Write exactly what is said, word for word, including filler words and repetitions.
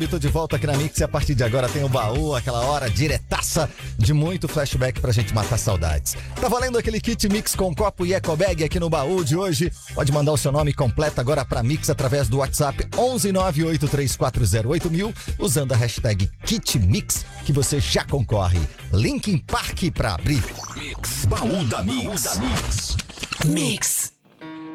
Eu tô de volta aqui na Mix e a partir de agora tem o baú, aquela hora diretaça de muito flashback pra gente matar saudades. Tá valendo aquele kit Mix com copo e ecobag aqui no baú de hoje. Pode mandar o seu nome completo agora pra Mix através do WhatsApp onze nove oito três quatro zero oito mil usando a hashtag KitMix que você já concorre. Linkin Park pra abrir. Mix, baú da Mix. Mix.